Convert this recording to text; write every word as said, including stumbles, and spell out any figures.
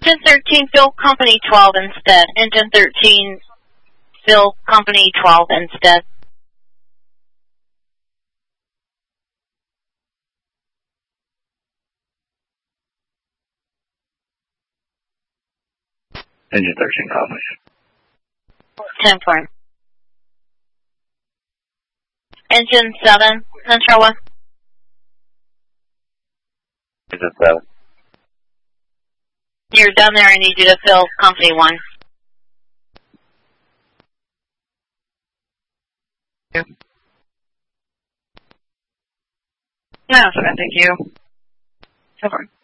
Engine thirteen, fill company twelve instead. Engine thirteen, fill company twelve instead. Engine thirteen, copy. ten four. Engine seven, Central one. Engine seven. You're done there. I need you to fill company one. No, that's okay. Thank you. So far.